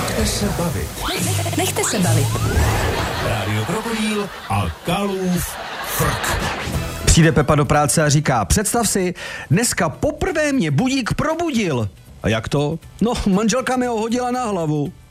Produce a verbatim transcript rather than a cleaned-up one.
Nechte se bavit. Nechte se bavit. Rádio Krokodýl a Kalův frk. Přijde Pepa do práce a říká, představ si, dneska poprvé mě budík probudil. A jak to? No, manželka mi ho hodila na hlavu.